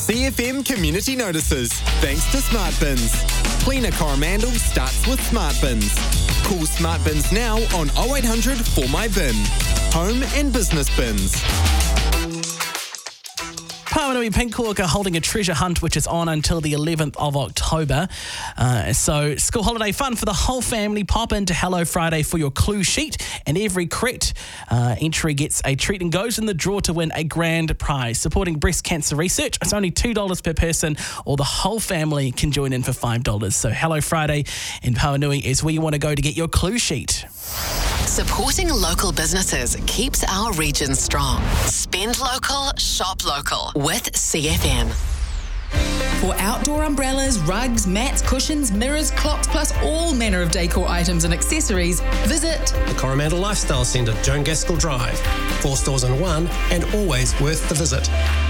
CFM Community Notices, thanks to Smart Bins. Cleaner Coromandel starts with Smart Bins. Call Smart Bins now on 0800 For My Bin. Home and business bins. Pauanui Pink Hawk are holding a treasure hunt which is on until the 11th of October. So school holiday fun for the whole family. Pop into Hello Friday for your clue sheet, and every correct entry gets a treat and goes in the draw to win a grand prize. Supporting breast cancer research, it's only $2 per person, or the whole family can join in for $5. So Hello Friday in Pauanui is where you want to go to get your clue sheet. Supporting local businesses keeps our region strong. Spend local, shop local with CFM. For outdoor umbrellas, rugs, mats, cushions, mirrors, clocks, plus all manner of decor items and accessories, visit the Coromandel Lifestyle Centre, Joan Gaskell Drive. 4 stores in one, and always worth the visit.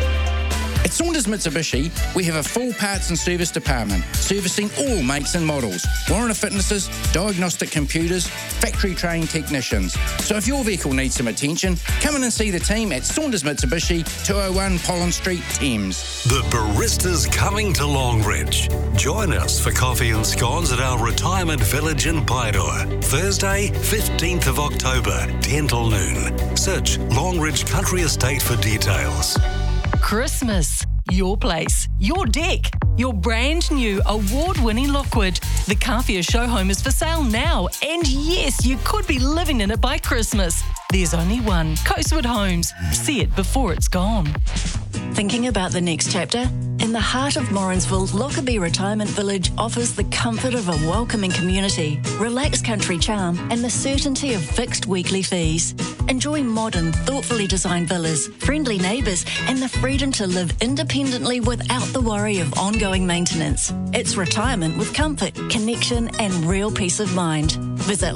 At Saunders Mitsubishi, we have a full parts and service department, servicing all makes and models, warranty fitnesses, diagnostic computers, factory trained technicians. So if your vehicle needs some attention, come in and see the team at Saunders Mitsubishi, 201 Pollen Street, Thames. The Baristas coming to Longridge. Join us for coffee and scones at our retirement village in Paeroa. Thursday, 15th of October, 10 till noon. Search Longridge Country Estate for details. Christmas, your place, your deck, your brand new award-winning Lockwood. The Kawhia show home is for sale now, and yes, you could be living in it by Christmas. There's only one, Coastwood Homes. See it before it's gone. Thinking about the next chapter? In the heart of Morrinsville, Lockerbie Retirement Village offers the comfort of a welcoming community, relaxed country charm, and the certainty of fixed weekly fees. Enjoy modern, thoughtfully designed villas, friendly neighbours, and the freedom to live independently without the worry of ongoing maintenance. It's retirement with comfort, connection, and real peace of mind. Visit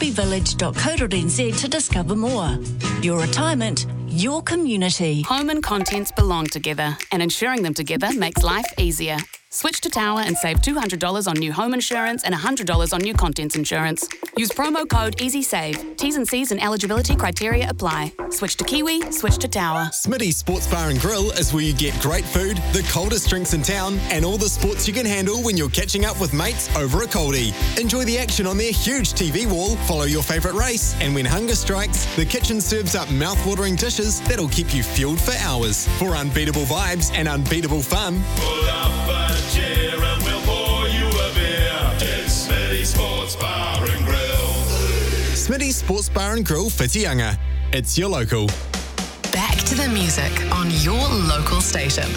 lockerbievillage.co.nz to discover more. Your retirement, your community. Home and contents belong together, and insuring them together makes life easier. Switch to Tower and save $200 on new home insurance and $100 on new contents insurance. Use promo code EasySave. T's and C's and eligibility criteria apply. Switch to Kiwi, switch to Tower. Smitty's Sports Bar and Grill is where you get great food, the coldest drinks in town, and all the sports you can handle when you're catching up with mates over a coldie. Enjoy the action on their huge TV wall, follow your favourite race, and when hunger strikes, the kitchen serves up mouth-watering dishes that'll keep you fueled for hours. For unbeatable vibes and unbeatable fun, pull up a chair and we'll pour you a beer. It's Smitty's Sports Bar and Grill. Smitty's Sports Bar and Grill, Whitianga. It's your local. Back to the music on your local station.